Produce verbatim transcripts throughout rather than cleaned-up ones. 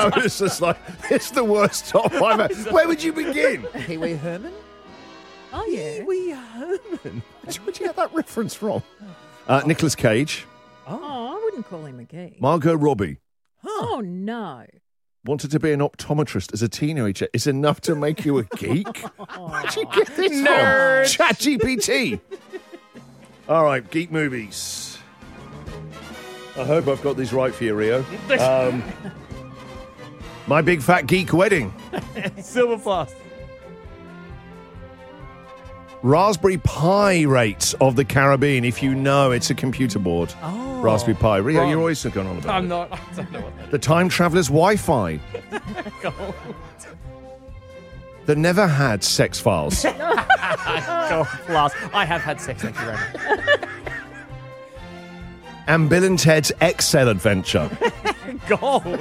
know, it's just like, it's the worst top I've had. Where would you begin? Pee Wee Herman? Oh, yeah. Pee Wee Herman. Where'd you get that reference from? Uh, Nicolas Cage. Oh. oh, I wouldn't call him a geek. Margot Robbie. Huh. Oh, no. Wanted to be an optometrist as a teenager is enough to make you a geek? Where'd you get this Nerd. from? ChatGPT. All right, geek movies. I hope I've got these right for you, Rio. Um, My Big Fat Geek Wedding. Silver Plus. Raspberry Pi Rates of the Caribbean, if you know it's a computer board. Oh. Raspberry Pi. Rio, Wrong. you're always going on about I'm it. not. I don't know what that The Time Traveler's Wi-Fi. Gold. The Never Had Sex Files. Gold Plus. I have had sex, thank you very much. And Bill and Ted's Excel Adventure. Gold.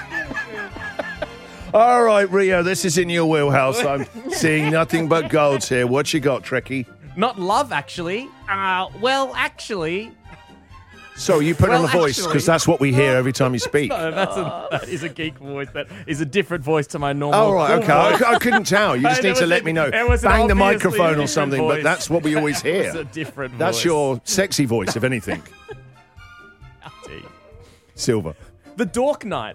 All right, Rio, this is in your wheelhouse. I'm seeing nothing but golds here. What you got, Trekkie? Not love, actually. Uh, well, actually... So you put well, on a voice, actually- because that's what we hear every time you speak. No, that's a, that is a geek voice. That is a different voice to my normal Oh, right, cool okay. voice. I, I couldn't tell. You just It need to was let an- me know. it was an Bang the obviously microphone or different something, but voice. that's what we always hear. It's a different That's voice. your sexy voice, if anything. Silver. The Dork Knight.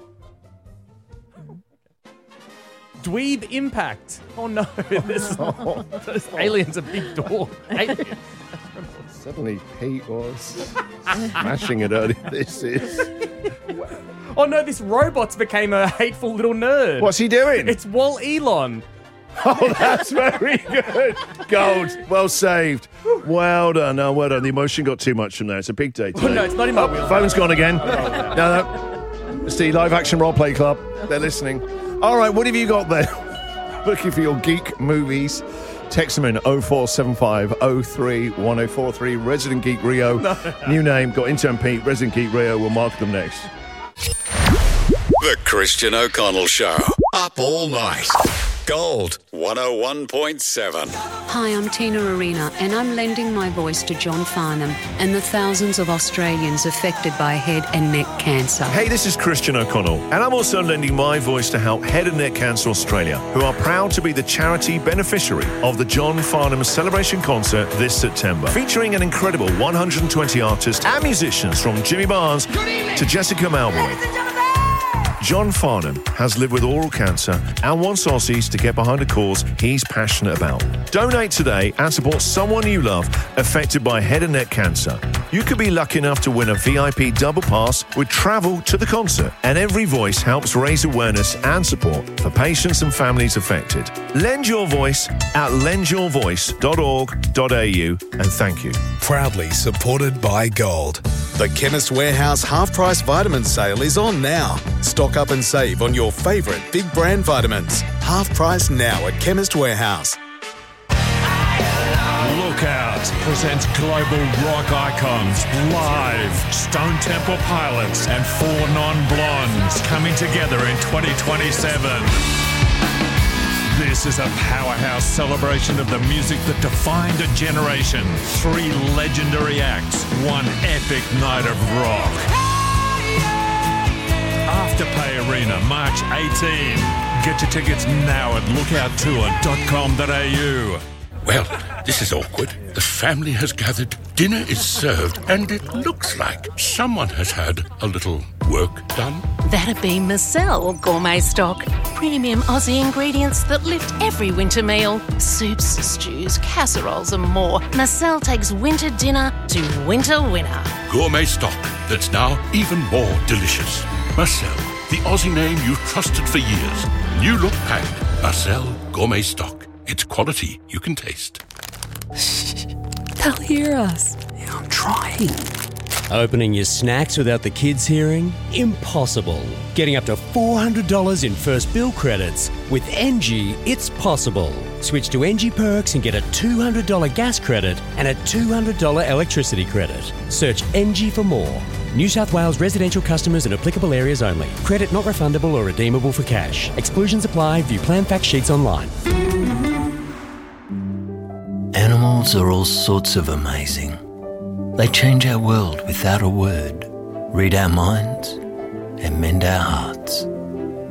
Dweeb Impact. Oh no, this, this alien's a big dork. Alien. Suddenly Pete was smashing it earlier. This is... Oh no, this robot's became a hateful little nerd. What's he doing? It's Wall Elon. Oh, that's very good. Gold. Well saved. Well done. No, well done. The emotion got too much from there. It's a big day today. Oh, no, it's not in my Oh, wheelhouse. phone's gone again. No, no. It's the Live Action Role Play Club. They're listening. All right, what have you got there? Looking for your geek movies. Text them in oh four seven five oh three one oh four three. Resident Geek Rio. No. New name. Got Intern Pete. Resident Geek Rio. We'll mark them next. The Christian O'Connell Show. Up all night. Gold one oh one point seven. Hi, I'm Tina Arena, and I'm lending my voice to John Farnham and the thousands of Australians affected by head and neck cancer. Hey, this is Christian O'Connell, and I'm also lending my voice to help Head and Neck Cancer Australia, who are proud to be the charity beneficiary of the John Farnham Celebration Concert this September, featuring an incredible one hundred twenty artists and musicians from Jimmy Barnes to Jessica Malboy. John Farnham has lived with oral cancer and wants Aussies to get behind a cause he's passionate about. Donate today and support someone you love affected by head and neck cancer. You could be lucky enough to win a V I P double pass with travel to the concert, and every voice helps raise awareness and support for patients and families affected. Lend your voice at lend your voice dot org dot a u, and thank you. Proudly supported by Gold. The Chemist Warehouse half-price vitamin sale is on now. Stock up and save on your favourite big brand vitamins. Half price now at Chemist Warehouse. Lookout presents global rock icons live. Stone Temple Pilots and Four Non-Blondes coming together in twenty twenty-seven. This is a powerhouse celebration of the music that defined a generation. Three legendary acts, one epic night of rock. Afterpay Arena, March eighteenth. Get your tickets now at lookout tour dot com dot a u. Well, this is awkward. The family has gathered, dinner is served, and it looks like someone has had a little work done. That'd be Marcel Gourmet Stock. Premium Aussie ingredients that lift every winter meal. Soups, stews, casseroles and more. Marcel takes winter dinner to winter winner. Gourmet stock that's now even more delicious. Marcel, the Aussie name you've trusted for years. New look packed. Marcel Gourmet Stock. It's quality you can taste. They'll hear us. Yeah, I'm trying. Opening your snacks without the kids hearing? Impossible. Getting up to four hundred dollars in first bill credits. With N G, it's possible. Switch to N G Perks and get a two hundred dollars gas credit and a two hundred dollars electricity credit. Search N G for more. New South Wales residential customers in applicable areas only. Credit not refundable or redeemable for cash. Exclusions apply. View plan fact sheets online. Animals are all sorts of amazing. They change our world without a word, read our minds, and mend our hearts.